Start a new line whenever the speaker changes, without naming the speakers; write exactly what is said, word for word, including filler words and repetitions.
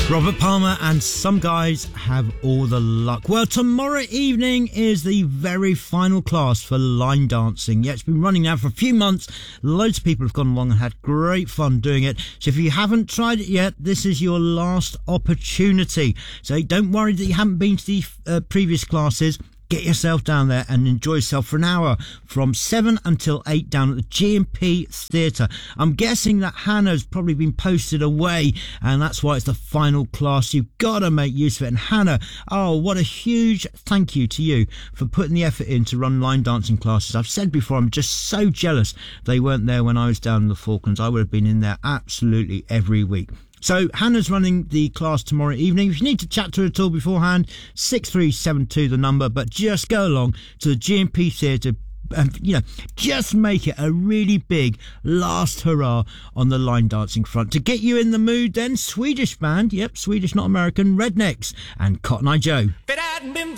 Robert Palmer and Some Guys Have All the Luck. Well, tomorrow evening is the very final class for line dancing. Yeah, it's been running now for a few months. Loads of people have gone along and had great fun doing it. So if you haven't tried it yet, this is your last opportunity. So don't worry that you haven't been to the uh, previous classes. Get yourself down there and enjoy yourself for an hour from seven until eight down at the G and P Theatre. I'm guessing that Hannah's probably been posted away and that's why it's the final class. You've got to make use of it. And Hannah, oh, what a huge thank you to you for putting the effort in to run line dancing classes. I've said before, I'm just so jealous they weren't there when I was down in the Falklands. I would have been in there absolutely every week. So Hannah's running the class tomorrow evening. If you need to chat to her at all beforehand, six three seven two the number, but just go along to the G and P Theatre and, you know, just make it a really big last hurrah on the line dancing front. To get you in the mood then, Swedish band, yep, Swedish, not American, Rednecks and Cotton Eye Joe.
If it hadn't been